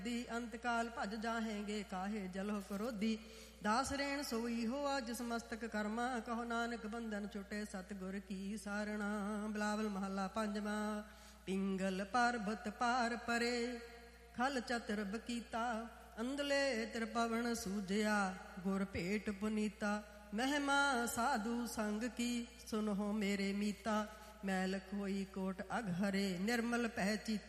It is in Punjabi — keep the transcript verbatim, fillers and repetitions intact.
ਦੀ ਅੰਤ ਕਾਲ ਭਜ ਜਾਹੇਂਗੇ ਕਾਹੇ ਜਲਹੁ ਕਰੋਧੀ। ਦਾਸ ਰੇਣ ਸੋਈ ਹੋਆ ਜਿਸ ਮਸਤਕ ਕਰਮਾ ਕਹੋ ਨਾਨਕ ਬੰਧਨ ਛੁਟੇ ਸਤਿਗੁਰ ਕੀ ਸਾਰਣਾ। ਬਿਲਾਵਲ ਮਹੱਲਾ ਪੰਜਵਾਂ। ਪਿੰਗਲ ਪਰਬਤ ਪਾਰ ਪਰੇ ਖਲ ਚਤੁਰ ਬਕੀਤਾ ਅੰਦਲੇ ਤ੍ਰਿਪਵਨ ਸੂਜਿਆ ਗੁਰ ਭੇਟ ਪੁਨੀਤਾ। ਮਹਿਮਾ ਸਾਧੂ ਸੰਗ ਕੀ ਸੁਨਹੁ ਮੇਰੇ ਮੀਤਾ ਮੈਲ ਹੋਈ ਕੋਟ ਅਘ ਹਰੇ ਨਿਰਮਲ ਪਹਿ ਚੀਤਾ।